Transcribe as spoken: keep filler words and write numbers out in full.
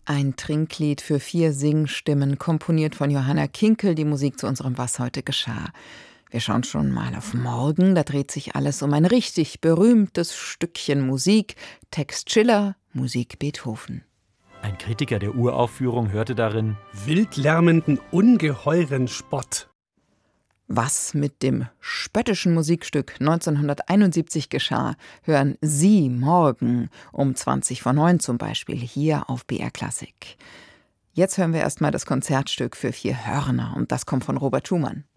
Ein Trinklied für vier Singstimmen, komponiert von Johanna Kinkel, die Musik zu unserem Was heute geschah. Wir schauen schon mal auf morgen, da dreht sich alles um ein richtig berühmtes Stückchen Musik. Text Schiller, Musik Beethoven. Ein Kritiker der Uraufführung hörte darin wildlärmenden, ungeheuren Spott. Was mit dem spöttischen Musikstück neunzehnhunderteinundsiebzig geschah, hören Sie morgen um zwanzig vor neun zum Beispiel hier auf B R Klassik. Jetzt hören wir erstmal das Konzertstück für vier Hörner und das kommt von Robert Schumann.